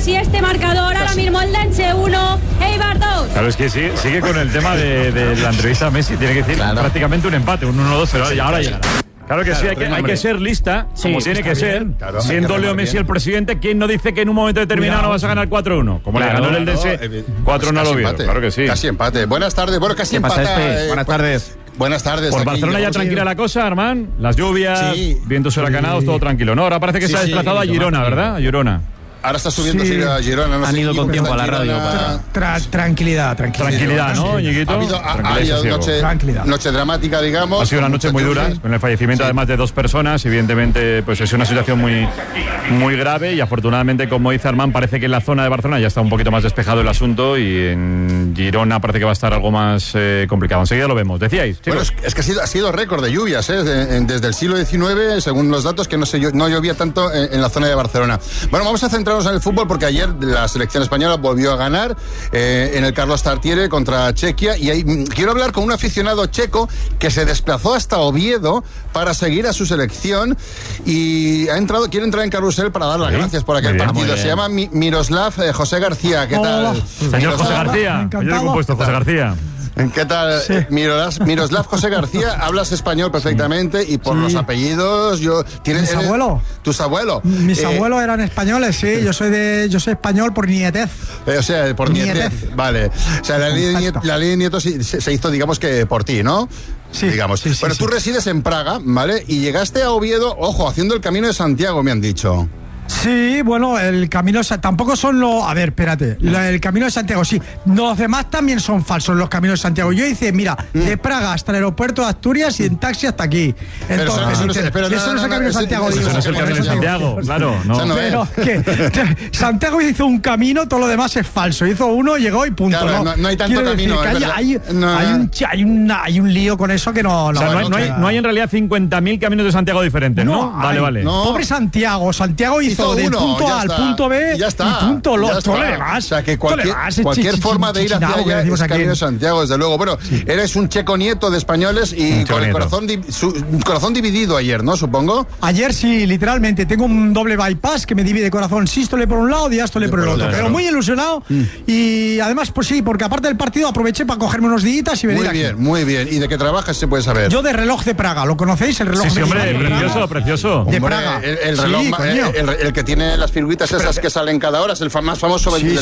así este marcador. Ahora mismo el Eldense 1, Eibar 2. Claro, es que sigue con el tema de la entrevista a Messi. Tiene que decir prácticamente un empate, un 1-2, pero ahora llegará. Claro que sí, hay que ser lista, como tiene que ser. Claro, siendo Leo Messi el presidente, ¿quién no dice que en un momento determinado no vas a ganar 4-1? Como le ganó el Eldense 4-1 al Oviedo. Claro que sí. Casi empate. Buenas tardes. Bueno, casi empate. Buenas tardes. Buenas tardes. Por Barcelona ya tranquila la cosa, Armand. Las lluvias, vientos huracanados, todo tranquilo. No, ahora parece que se ha desplazado a Girona, ¿verdad? A Girona. Ahora está subiendo a Girona. No Han ido con tiempo a la radio. Tranquilidad, ¿no, Ñiquito? Ha habido noche dramática, digamos. Ha sido una noche muy dura, con el fallecimiento además de 2 personas. Evidentemente, pues es una situación muy grave y afortunadamente, como dice Armand, parece que en la zona de Barcelona ya está un poquito más despejado el asunto y en Girona parece que va a estar algo más complicado. Enseguida lo vemos. ¿Decíais? Bueno, es que ha sido récord de lluvias, desde el siglo XIX, según los datos, que no llovía tanto en la zona de Barcelona. Bueno, vamos a centrarnos en el fútbol porque ayer la selección española volvió a ganar en el Carlos Tartiere contra Chequia y ahí quiero hablar con un aficionado checo que se desplazó hasta Oviedo para seguir a su selección y quiere entrar en carrusel para dar las gracias por aquel partido. Se llama Miroslav José García. ¿Qué tal? Señor José García. Yo le he compuesto José García. ¿Qué tal? Sí. Miroslav José García, hablas español perfectamente y por los apellidos ¿Mis abuelos? ¿Tus abuelos? Mis abuelos eran españoles, sí. Yo soy español por nietez. O sea, por nietez. Vale. O sea, la ley de nietos se hizo, digamos que por ti, ¿no? Sí, digamos. Sí, bueno, tú resides en Praga, ¿vale? Y llegaste a Oviedo, ojo, haciendo el Camino de Santiago, me han dicho. Sí, bueno, el Camino tampoco son los... A ver, espérate, el Camino de Santiago, sí. Los demás también son falsos, los Caminos de Santiago. Yo hice, mira, de Praga hasta el aeropuerto de Asturias y en taxi hasta aquí. Entonces, eso no es el Camino de Santiago. Eso no es el Camino de Santiago, claro. No. Pero que Santiago hizo un camino, todo lo demás es falso. Hizo uno, llegó y punto. Claro, no hay tanto camino. Hay un lío con eso que no... O sea, no hay en realidad 50.000 caminos de Santiago diferentes, ¿no? Vale. Pobre Santiago hizo de punto A al punto B y punto lo O sea que cualquier forma de ir hacia allá es Camino de Santiago, desde luego. Bueno, eres un checo nieto de españoles y con el corazón dividido ayer, ¿no? Supongo. Ayer sí, literalmente. Tengo un doble bypass que me divide corazón sístole por un lado, diástole por el otro. Pero muy ilusionado y además, pues sí, porque aparte del partido aproveché para cogerme unos días y venir aquí. Muy bien. ¿Y de qué trabajas se puede saber? Yo de reloj de Praga, ¿lo conocéis? El reloj de Praga. Precioso. De Praga. El reloj, el que tiene las figuritas esas que salen cada hora, es el más famoso